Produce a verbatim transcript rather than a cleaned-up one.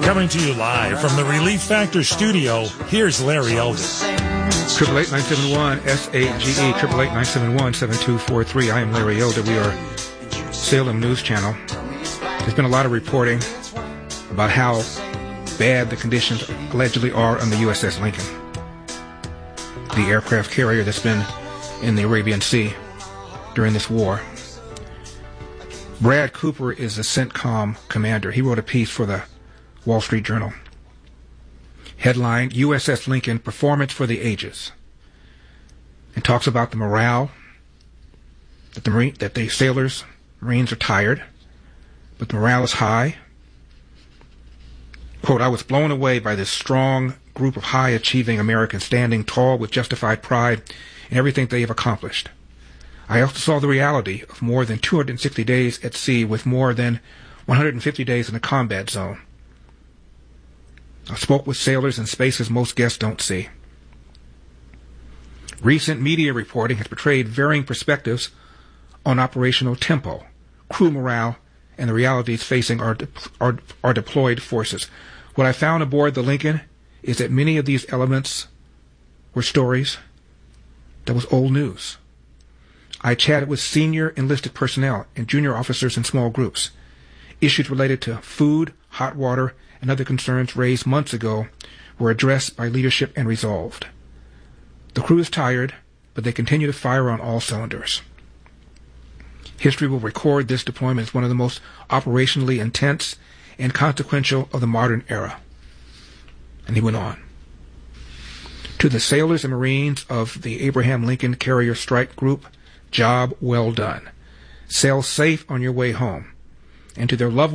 Coming to you live from the Relief Factor studio, here's Larry Elder. Triple eight nine seven one S A G E triple eight nine seven one seven two four three. I am Larry Elder. We are Salem News Channel. There's been a lot of reporting about how bad the conditions allegedly are on the U S S Lincoln, the aircraft carrier that's been in the Arabian Sea during this war. Brad Cooper is the CENTCOM commander. He wrote a piece for the Wall Street Journal. Headline, U S S Lincoln, Performance for the Ages. It talks about the morale, that the, Marine, that the sailors, Marines are tired, but the morale is high. Quote, I was blown away by this strong group of high-achieving Americans standing tall with justified pride in everything they have accomplished. I also saw the reality of more than two hundred sixty days at sea with more than one hundred fifty days in the combat zone. I spoke with sailors in spaces most guests don't see. Recent media reporting has portrayed varying perspectives on operational tempo, crew morale, and the realities facing our, de- our, our deployed forces. What I found aboard the Lincoln is that many of these elements were stories that was old news. I chatted with senior enlisted personnel and junior officers in small groups. Issues related to food, hot water, and other concerns raised months ago were addressed by leadership and resolved. The crew is tired, but they continue to fire on all cylinders. History will record this deployment as one of the most operationally intense and consequential of the modern era. And he went on. To the sailors and Marines of the Abraham Lincoln Carrier Strike Group, job well done. Sail safe on your way home. And to their loved